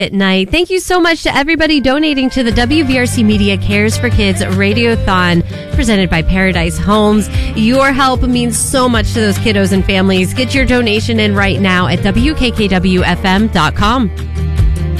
at night. Thank you so much to everybody donating to the WVRC Media Cares for Kids Radiothon presented by Paradise Homes. Your help means so much to those kiddos and families. Get your donation in right now at WKKWFM.com.